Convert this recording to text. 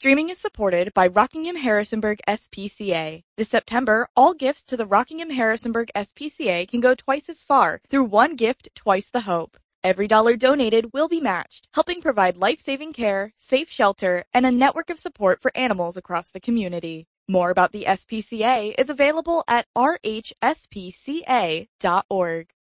Streaming is supported by Rockingham Harrisonburg SPCA. This September, all gifts to the Rockingham Harrisonburg SPCA can go twice as far through one gift, twice the hope. Every dollar donated will be matched, helping provide life-saving care, safe shelter, and a network of support for animals across the community. More about the SPCA is available at rhspca.org.